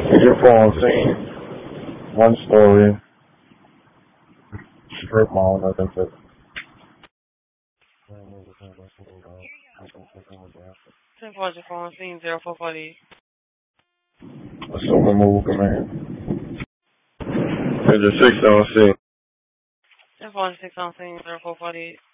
Your phone scene. 1 story. Strip mall, nothing to. 10-4 your phone scene 0448. Assume removal command. It's a 6 on scene. 10-4 6 on scene 0448.